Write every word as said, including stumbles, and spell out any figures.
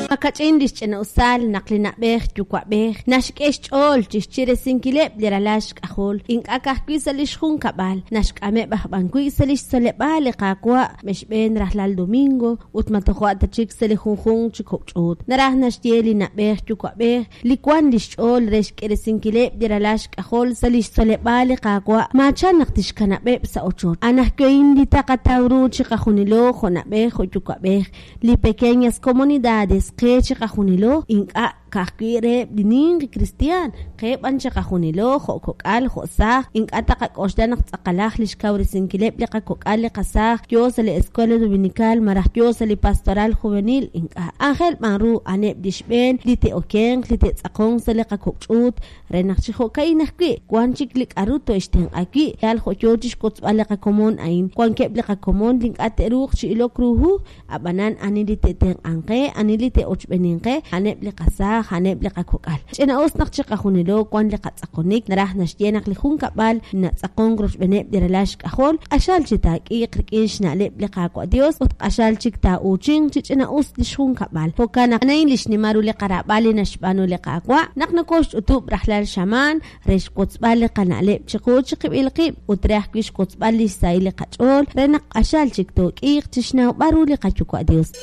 makachin dischena usal naklina beh chukwa beh nashkesh chol chichire sinkile bleralash kahol ink akahkwisalish hun kabal nashkame bahbankwisalish solebale qaqwa meshben rahlal domingo utmatokhwa tachik sele hun hun chikopchot narah nashtieli na beh chukwa beh likwan dishol reshkere sinkile bleralash kahol salish solebale qaqwa machan naktishkana beh sa ochot anahkeindi taqatawru chikahunilo khona beh chukwa beh li pequeñas comunidades que chikahunilo inka kahkire dinin cristian que bancha kahunilo hokokal hosa inka taqakoshdan tsaqalah lishkawri sinkileb liqakokal qasah yo sale escuela dominical marah yo sale pastoral juvenil inka angel maru aneb dishben lite oken lite tsaqon sale qakokchut renaqchi hokainahki kwanchik lik aruto ishten aki yal hochotish kotsbale qakomon ain kwankeb liqakomon link ateruq chilokruhu abanan anilite ten anqe anilite ochbeninqe aneb liqasa haneb liqakokal chena osnaq chiqahunilo kwan liqatsaqonik narah nashyenak lihun kabal na tsaqon grosh beneb diralash kahol ashal chitaki qirkish na leb liqaqwa dios ot ashal chikta uchin chena os lishun kabal pokana nain lishni maru liqarabali nashbanu liqaqwa naqnakosh utub rahlal shaman resh qotsbal qanaleb chiqu chiqibil qib utrah kish qotsbal lisay liqachol renaq ashal chikto iq tishna baru liqachukwa dios